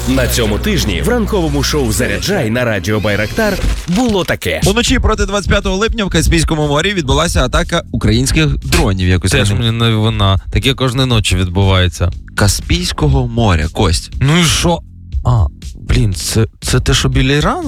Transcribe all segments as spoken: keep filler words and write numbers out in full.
На цьому тижні в ранковому шоу «Заряджай» на радіо Байрактар було таке. Уночі проти двадцять п'ятого липня в Каспійському морі відбулася атака українських дронів. Якось Теж мені не вона. Таке кожної ночі відбувається. Каспійського моря, Кость. Ну і що? А, блін, це, це те, що біля Ірану?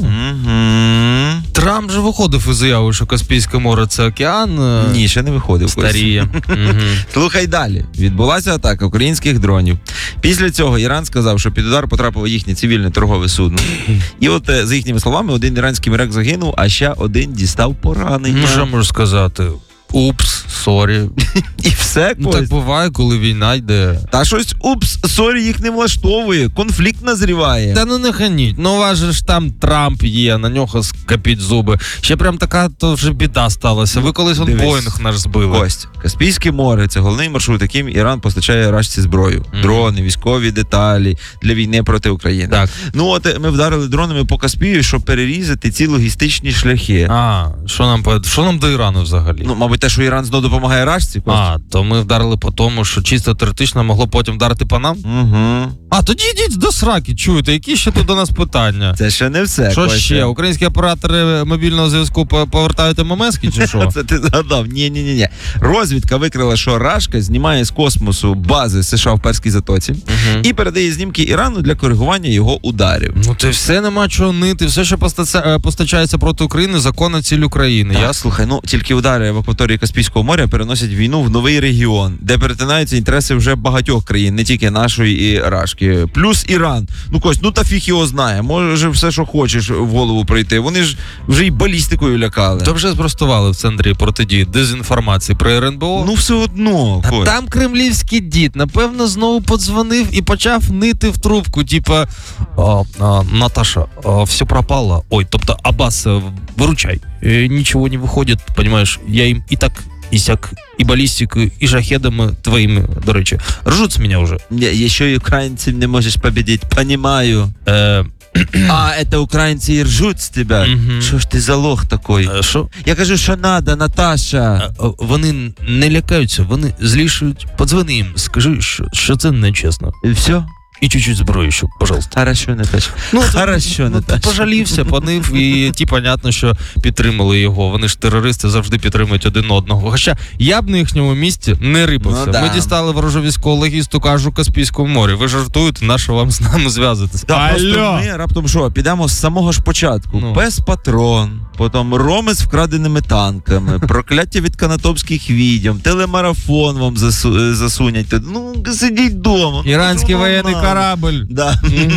Угу. Трамп же виходив із заяви, що Каспійське море – це океан. Ні, ще не виходив. Старіє. Слухай далі. Відбулася атака українських дронів. Після цього Іран сказав, що під удар потрапило їхнє цивільне торгове судно. І от, за їхніми словами, один іранський моряк загинув, а ще один дістав поранення. Ну, що можу сказати? Упс, сорі. І все, Ну, так буває, коли війна йде. Та щось, упс, сорі, їх не влаштовує. Конфлікт назріває. Та ну не ханіть. Ну, у вас же ж там Трамп є, на нього скапіть зуби. Ще прям така, то вже біда сталася. Ви колись он Боїнг наш збили. Кость, Каспійське море – це головний маршрут, яким Іран постачає Рашці зброю. Mm. Дрони, військові деталі для війни проти України. Так. Ну от ми вдарили дронами по Каспію, щоб перерізати ці логістичні шляхи. А, що нам, що нам до Ірану взагалі? Ну, мабуть, те, що Іран знову допомагає Рашці, Кость. А, то ми вдарили по тому, що чисто теоретично могло потім вдарити по нам? Угу. А, тоді йдіть до сраки, чуєте, які ще тут до нас питання? Це ще не все. Що Кость. ще? Українські оператори мобільного зв'язку повертають ем ем ес-ки чи що? Це ти згадав? Ні-ні-ні. Розвідка викрила, що Рашка знімає з космосу бази США в Перській затоці Угу. і передає знімки Ірану для коригування його ударів. Ну ти все нема чого нити, все, що постача... постачається проти України, законна ціль України. Так, Я... слухай, ну тільки удари в акваторії Каспійського моря переносять війну в новий регіон, де перетинаються інтереси вже багатьох країн, не тільки нашої і Рашки. Плюс Іран. Ну, Кость, ну та фіг його знає. Може все, що хочеш в голову пройти. Вони ж вже й балістикою лякали. То вже спростували в центрі протидії дезінформації про ер ен бе о. Ну все одно. А Кость. там кремлівський дід, напевно, знову подзвонив і почав нити в трубку, типа а, а, Наташа, а, все пропало. Ой, тобто Аббас, выручай. Э, ничего не выходит, понимаешь, я им и так, и сяк, и баллистикой, и шахедами твоими, до речі. Ржуть з мене вже. Ні, ще й українців не можеш победити, понімаю. Е, А, це українці і ржуть з тебе. Мгм. Що ж ти за лох такий? е, Що? Я кажу, що надо, Наташа. Е, Вони не лякаються, вони злішують. Подзвони їм, скажи, що, що це нечесно. І все? І чуть-чуть зброї, щоб, пожалуйста. Хорошо, Наташа. Ну, Хорошо, ну, Наташа. пожалівся, понив, і ті, понятно, що підтримали його. Вони ж терористи, завжди підтримують один одного. Хоча я б на їхньому місці не рипався. Ну, да. Ми дістали ворожу військову логістику в Каспійському морі. Ви жартуєте, на що вам з нами зв'язатися? Та просто ми раптом що, підемо з самого ж початку. Ну. Пес патрон, потім роми з вкраденими танками, прокляття від канатопських відьом, телемарафон вам засу- засунять. Ну, сидіть вдома. Іранський Ну, воєнний мама. корабль. Да.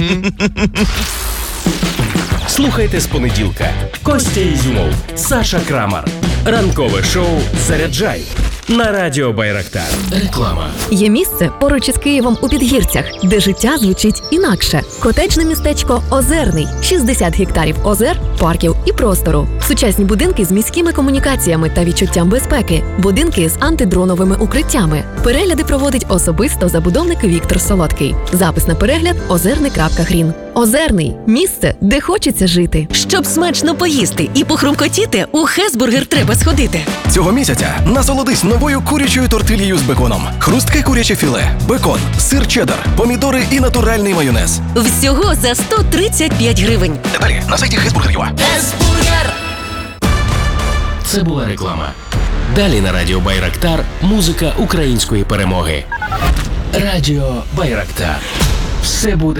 Слухайте з понеділка. Костя Ізюмов, Саша Крамар. Ранкове шоу «Заряджай» на радіо Байрактар. Реклама. Є місце поруч із Києвом у Підгірцях, де життя звучить інакше. Котеджне містечко Озерний. шістдесят гектарів озер, парків і простору. Сучасні будинки з міськими комунікаціями та відчуттям безпеки. Будинки з антидроновими укриттями. Перегляди проводить особисто забудовник Віктор Солодкий. Запис на перегляд – озерний крапка грін. Озерний – місце, де хочеться жити. Щоб смачно поїсти і похрумкотіти, у Хесбургер треба сходити. Цього місяця насолодись новою курячою тортильєю з беконом. Хрустке куряче філе, бекон, сир чеддер, помідори і натуральний майонез. Всього за сто тридцять п'ять гривень. Деталі на сайті Хесбургер'Юа. Хесбургер! Це була реклама. Далі на радіо Байрактар музика української перемоги. Радіо Байрактар. Все буде